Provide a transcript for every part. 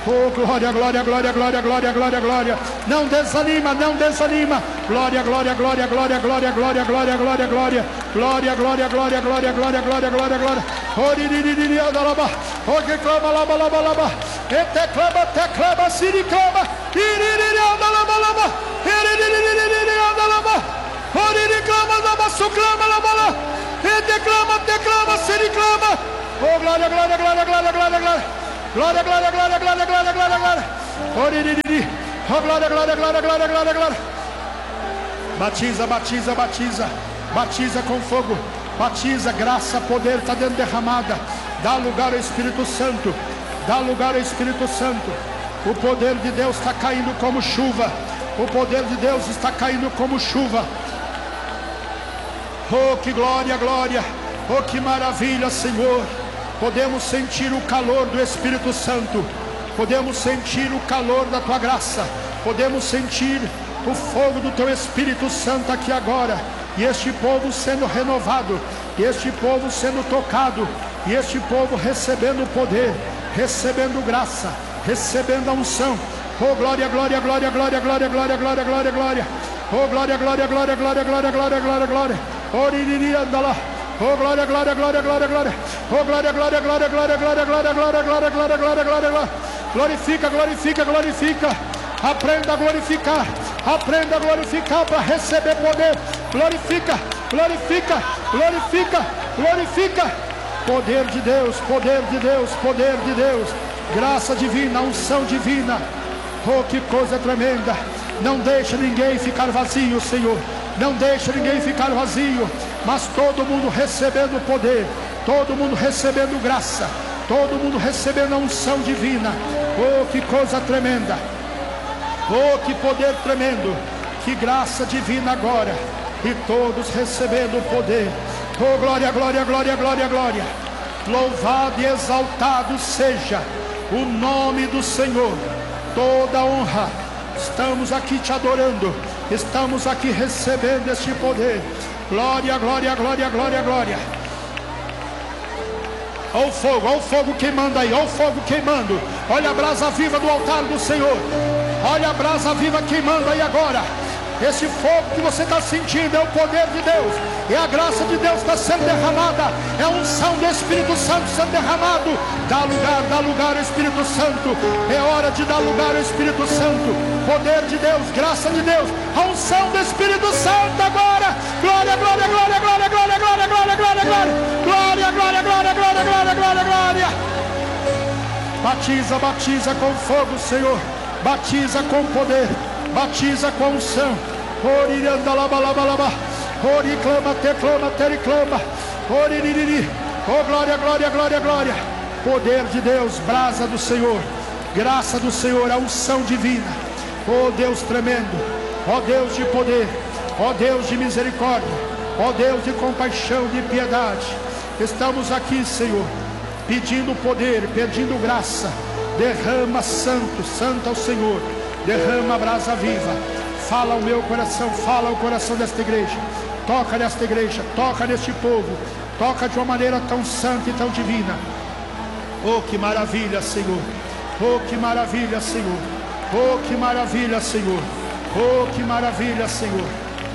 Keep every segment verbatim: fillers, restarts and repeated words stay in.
Oh, glória, glória, glória, glória, glória, glória, glória. Não desanima, não desanima. Glória, glória, glória, glória, glória, glória, glória, glória, glória. Glória, glória, glória, glória, glória, glória, glória, glória. Oh, diririri, andalaba. Oh, que clama, laba, laba, laba. Ete clama, te clama, siri clama. Diririri, andalaba, laba. Diririri, andalaba. Oh, diririri, clama, laba, su clama, laba, laba. Ete clama, te clama, siri clama. Oh, glória, glória, glória, glória, glória, glória. Glória, glória, glória, glória, glória, glória, glória. Oh, diririri. Oh, glória, glória, glória, glória, glória, glória. Batiza, batiza, batiza. Batiza com fogo. Batiza, graça, poder está dentro derramada. Dá lugar ao Espírito Santo. Dá lugar ao Espírito Santo. O poder de Deus está caindo como chuva. O poder de Deus está caindo como chuva. Oh, que glória, glória. Oh, que maravilha, Senhor. Podemos sentir o calor do Espírito Santo. Podemos sentir o calor da tua graça. Podemos sentir o fogo do teu Espírito Santo aqui agora. E este povo sendo renovado. E este povo sendo tocado. E este povo recebendo poder, recebendo graça, recebendo a unção. Oh, glória, glória, glória, glória, glória, glória, glória, glória, glória. Oh, glória, glória, glória, glória, glória, glória, glória, glória. Oh, iriri, anda lá. Oh, glória, glória, glória, glória, glória. Oh, glória, glória, glória, glória, glória, glória, glória, glória, glória, glória, glória, glória. Glorifica, glorifica, glorifica. Aprenda a glorificar. Aprenda a glorificar para receber poder. Glorifica, glorifica, glorifica, glorifica. Poder de Deus, poder de Deus, poder de Deus. Graça divina, unção divina. Oh, que coisa tremenda. Não deixa ninguém ficar vazio, Senhor. Não deixa ninguém ficar vazio. Mas todo mundo recebendo poder. Todo mundo recebendo graça. Todo mundo recebendo a unção divina. Oh, que coisa tremenda. Oh, que poder tremendo. Que graça divina agora. E todos recebendo o poder. Oh, glória, glória, glória, glória, glória. Louvado e exaltado seja o nome do Senhor. Toda honra. Estamos aqui te adorando. Estamos aqui recebendo este poder. Glória, glória, glória, glória, glória. Olha o fogo, olha o fogo queimando aí. Olha o fogo queimando. Olha a brasa viva do altar do Senhor. Olha a brasa viva queimando aí agora. Esse fogo que você está sentindo é o poder de Deus. É a graça de Deus que está sendo derramada. É a unção do Espírito Santo sendo derramado. Dá lugar, dá lugar ao Espírito Santo. É hora de dar lugar ao Espírito Santo. Poder de Deus, graça de Deus. A unção do Espírito Santo agora. Glória, glória, glória, glória, glória, glória, glória, glória, glória. Glória, glória, glória, glória, glória, glória, glória. Batiza, batiza com fogo, Senhor. Batiza com poder. Batiza com unção. Ori anda laba laba laba. Ori clama, te clama, te clama. Ori niriri. Oh, glória, glória, glória, glória. Poder de Deus, brasa do Senhor. Graça do Senhor, a unção divina. Oh, Deus tremendo. Oh, Deus de poder. Oh, Deus de misericórdia. Oh, Deus de compaixão, de piedade. Estamos aqui, Senhor, pedindo poder, pedindo graça. Derrama santo, santo ao Senhor. Derrama a brasa viva. Fala o meu coração, fala o coração desta igreja. Toca nesta igreja, toca neste povo. Toca de uma maneira tão santa e tão divina. Oh, que maravilha, Senhor. Oh, que maravilha, Senhor. Oh, que maravilha, Senhor. Oh, que maravilha, Senhor.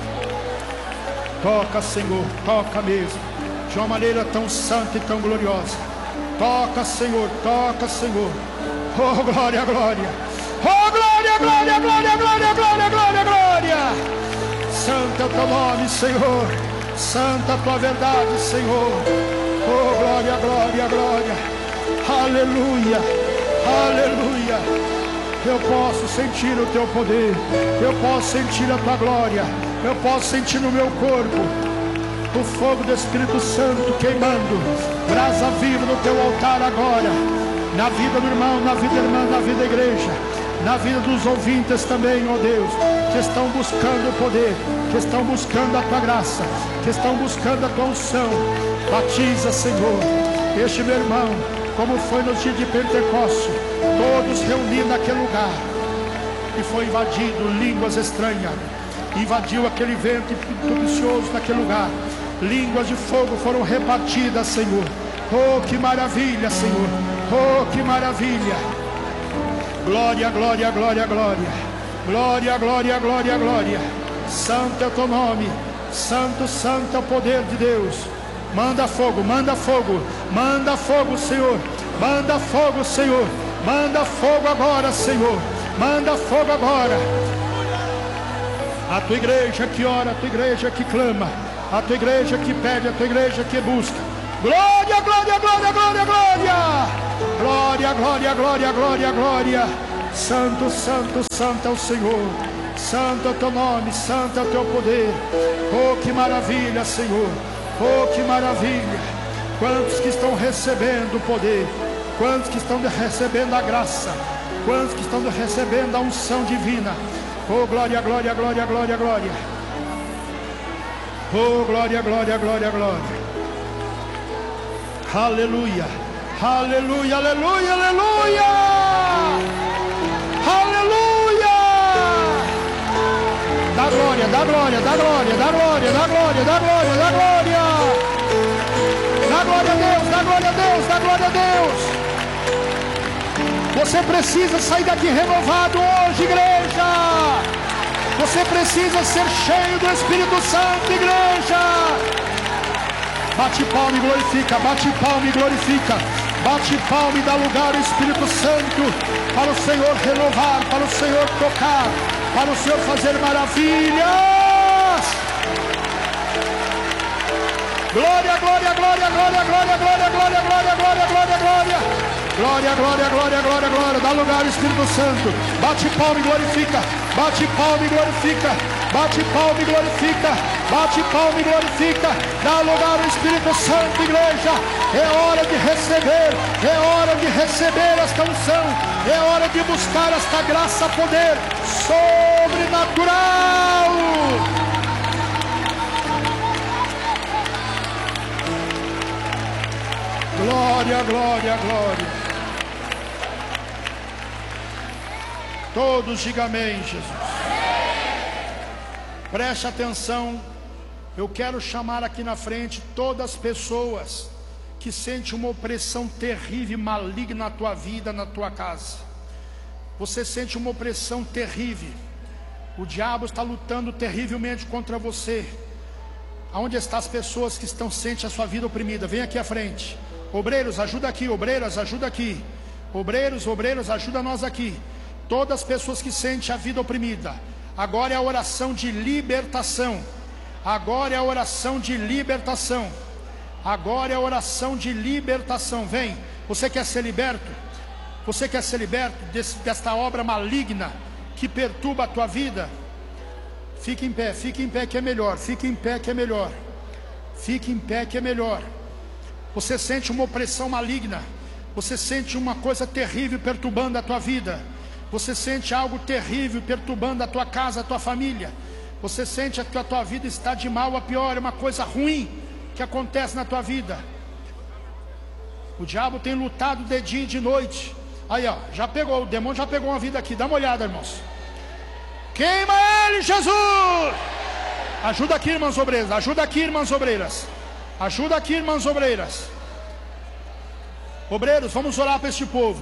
Toca, Senhor, toca mesmo. De uma maneira tão santa e tão gloriosa. Toca, Senhor, toca, Senhor. Oh, glória, glória. Oh, glória, glória, glória, glória, glória, glória, glória. Santo é o teu nome, Senhor. Santa a tua verdade, Senhor. Oh, glória, glória, glória. Aleluia, aleluia. Eu posso sentir o teu poder. Eu posso sentir a tua glória. Eu posso sentir no meu corpo o fogo do Espírito Santo queimando. Brasa viva no teu altar agora. Na vida do irmão, na vida da irmã, na vida da igreja. Na vida dos ouvintes também, ó Deus, que estão buscando o poder, que estão buscando a tua graça, que estão buscando a tua unção. Batiza, Senhor, este meu irmão, como foi no dia de Pentecostes, todos reunidos naquele lugar, e foi invadido línguas estranhas, invadiu aquele vento impetuoso naquele lugar, línguas de fogo foram repartidas, Senhor. Oh, que maravilha, Senhor, oh, que maravilha. Glória, glória, glória, glória. Glória, glória, glória, glória. Santo é o teu nome. Santo, santo é o poder de Deus. Manda fogo, manda fogo. Manda fogo, Senhor. Manda fogo, Senhor. Manda fogo agora, Senhor. Manda fogo agora. A tua igreja que ora, a tua igreja que clama, a tua igreja que pede, a tua igreja que busca. Glória, glória, glória, glória, glória. Glória, glória, glória, glória, glória. Santo, santo, santo é o Senhor. Santo é o teu nome, santo é o teu poder. Oh, que maravilha, Senhor. Oh, que maravilha. Quantos que estão recebendo o poder, quantos que estão recebendo a graça, quantos que estão recebendo a unção divina. Oh, glória, glória, glória, glória, glória. Oh, glória, glória, glória, glória. Aleluia, aleluia, aleluia, aleluia. Aleluia. Dá glória, dá glória, dá glória, dá glória, dá glória, dá glória, dá glória. Dá glória a Deus, dá glória a Deus, dá glória a Deus. Você precisa sair daqui renovado hoje, igreja. Você precisa ser cheio do Espírito Santo, igreja. Bate palma e glorifica, bate palma e glorifica. Bate palma e dá lugar ao Espírito Santo para o Senhor renovar, para o Senhor tocar, para o Senhor fazer maravilhas. Glória, glória, glória, glória, glória, glória, glória, glória, glória, glória, glória. Glória, glória, glória, glória, glória. Dá lugar ao Espírito Santo. Bate palma e glorifica. Bate palma e glorifica. Bate palma e glorifica. Bate palma e glorifica. Dá lugar ao Espírito Santo, igreja. É hora de receber. É hora de receber esta unção. É hora de buscar esta graça, poder sobrenatural. Glória, glória, glória. Todos digam amém, Jesus. Preste atenção. Eu quero chamar aqui na frente todas as pessoas que sentem uma opressão terrível e maligna na tua vida, na tua casa. Você sente uma opressão terrível. O diabo está lutando terrivelmente contra você. Aonde estão as pessoas que estão sentem a sua vida oprimida? Vem aqui à frente. Obreiros, ajuda aqui. Obreiras, ajuda aqui. Obreiros, obreiros, ajuda nós aqui. Todas as pessoas que sentem a vida oprimida. Agora é a oração de libertação. Agora é a oração de libertação. Agora é a oração de libertação. Vem. Você quer ser liberto? Você quer ser liberto desse, desta obra maligna que perturba a tua vida? Fique em pé, fique em pé que é melhor. Fique em pé que é melhor. Fique em pé que é melhor. Você sente uma opressão maligna. Você sente uma coisa terrível perturbando a tua vida. Você sente algo terrível perturbando a tua casa, a tua família. Você sente que a tua vida está de mal a pior. É uma coisa ruim que acontece na tua vida. O diabo tem lutado de dia e de noite. Aí ó, já pegou, o demônio já pegou uma vida aqui. Dá uma olhada, irmãos. Queima ele, Jesus. Ajuda aqui, irmãs obreiras. Ajuda aqui, irmãs obreiras. Ajuda aqui, irmãs obreiras. Obreiros, vamos orar para este povo.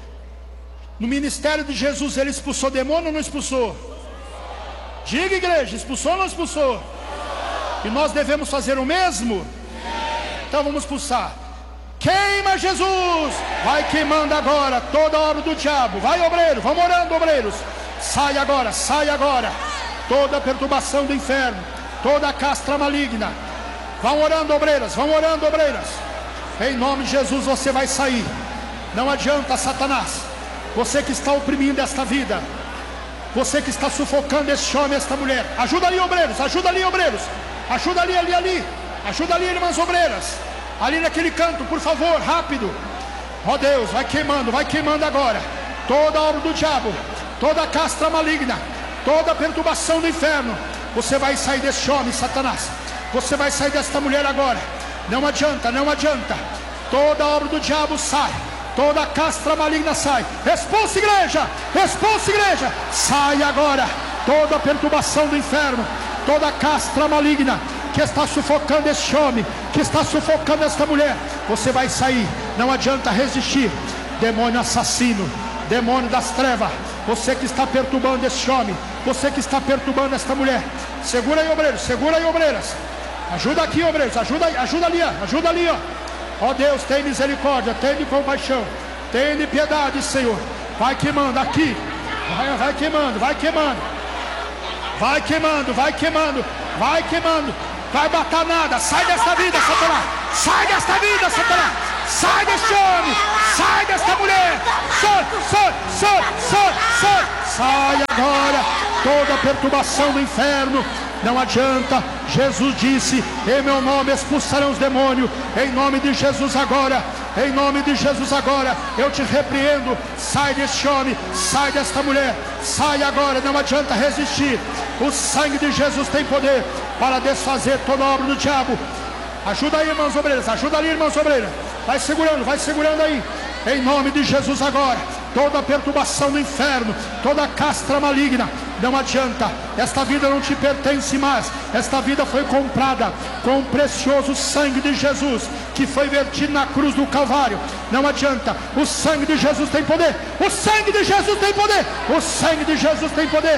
No ministério de Jesus, ele expulsou demônio ou não expulsou? Diga, igreja, expulsou ou não expulsou? E nós devemos fazer o mesmo? Então vamos expulsar. Queima, Jesus. Vai queimando agora toda a obra do diabo. Vai, obreiro, vamos orando, obreiros. Sai agora, sai agora. Toda a perturbação do inferno, toda a castra maligna. Vão orando, obreiras, vão orando, obreiras. Em nome de Jesus você vai sair. Não adianta, Satanás. Você que está oprimindo esta vida, você que está sufocando este homem, esta mulher. Ajuda ali, obreiros, ajuda ali, obreiros. Ajuda ali, ali, ali. Ajuda ali, irmãs obreiras. Ali naquele canto, por favor, rápido. Ó oh, Deus, vai queimando, vai queimando agora. Toda a obra do diabo, toda a castra maligna, toda a perturbação do inferno. Você vai sair deste homem, Satanás. Você vai sair desta mulher agora. Não adianta, não adianta. Toda a obra do diabo sai. Toda a castra maligna sai. Expulsa, igreja. Expulsa, igreja. Sai agora. Toda a perturbação do inferno. Toda a castra maligna que está sufocando este homem, que está sufocando esta mulher. Você vai sair. Não adianta resistir. Demônio assassino, demônio das trevas, você que está perturbando esse homem, você que está perturbando esta mulher, segura aí, obreiros, segura aí, obreiras, ajuda aqui, obreiros, ajuda, ajuda ali, ajuda ali, ó. Ó Deus, tem misericórdia, tem de compaixão, tem de piedade, Senhor. Vai queimando aqui, vai, vai queimando, vai queimando, vai queimando, vai queimando, vai queimando, vai bater nada. Sai desta vida, Satanás, sai desta vida, Satanás, sai deste homem, sai desta mulher, sai, sai, sai, sai, sai, sai agora toda perturbação do inferno. Não adianta, Jesus disse: em meu nome expulsarão os demônios. Em nome de Jesus agora, em nome de Jesus agora, eu te repreendo. Sai deste homem, sai desta mulher, sai agora, não adianta resistir. O sangue de Jesus tem poder para desfazer toda a obra do diabo. Ajuda aí, irmãos obreiros, ajuda ali, irmãos obreiros. Vai segurando, vai segurando aí. Em nome de Jesus agora, toda perturbação do inferno, toda castra maligna, não adianta, esta vida não te pertence mais. Esta vida foi comprada com o precioso sangue de Jesus, que foi vertido na cruz do Calvário. Não adianta, o sangue de Jesus tem poder, o sangue de Jesus tem poder, o sangue de Jesus tem poder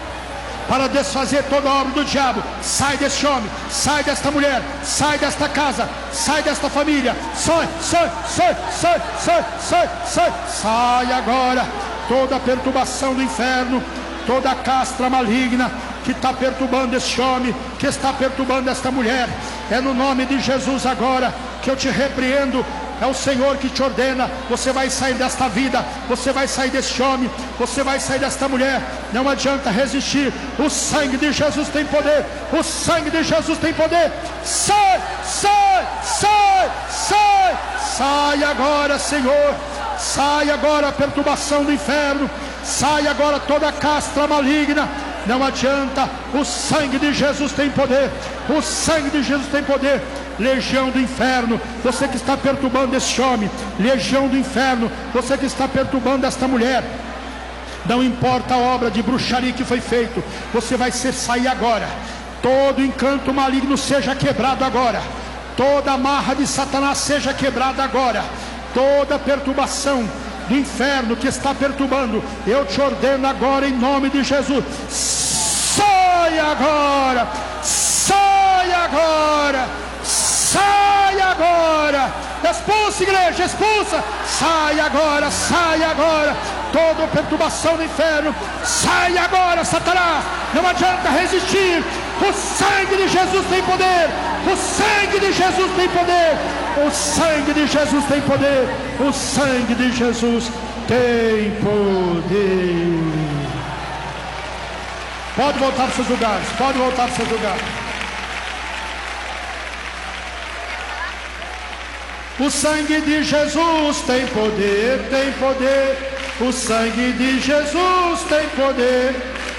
para desfazer toda a obra do diabo. Sai deste homem, sai desta mulher, sai desta casa, sai desta família, sai, sai, sai, sai, sai, sai, sai, sai agora toda a perturbação do inferno, toda a castra maligna que está perturbando este homem, que está perturbando esta mulher. É no nome de Jesus agora que eu te repreendo. É o Senhor que te ordena. Você vai sair desta vida, você vai sair deste homem, você vai sair desta mulher. Não adianta resistir. O sangue de Jesus tem poder, o sangue de Jesus tem poder. Sai, sai, sai, sai, sai agora, Senhor. Sai agora a perturbação do inferno, sai agora toda a castra maligna. Não adianta, o sangue de Jesus tem poder, o sangue de Jesus tem poder. Legião do inferno, você que está perturbando esse homem, legião do inferno, você que está perturbando esta mulher, não importa a obra de bruxaria que foi feito, você vai ser sair agora. Todo encanto maligno seja quebrado agora, toda amarra de Satanás seja quebrada agora, toda perturbação do inferno que está perturbando, eu te ordeno agora em nome de Jesus, sai agora, sai agora, sai agora, expulsa, igreja, expulsa, sai agora, sai agora, toda perturbação do inferno, sai agora, Satanás, não adianta resistir, o sangue de Jesus tem poder, o sangue de Jesus tem poder, o sangue de Jesus tem poder, o sangue de Jesus tem poder. Pode voltar para os seus lugares, pode voltar para os seus lugares. O sangue de Jesus tem poder, tem poder. O sangue de Jesus tem poder.